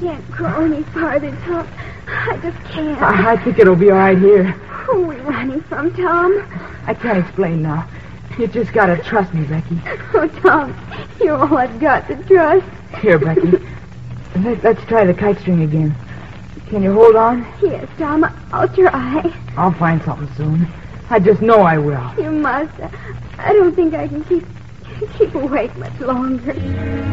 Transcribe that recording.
can't crawl any farther, Tom. I just can't. I think it'll be all right here. Who are we running from, Tom? I can't explain now. You just gotta trust me, Becky. Oh, Tom, you're all I've got to trust. Here, Becky. Let's try the kite string again. Can you hold on? Yes, Tom, I'll try. I'll find something soon. I just know I will. You must. I don't think I can keep awake much longer.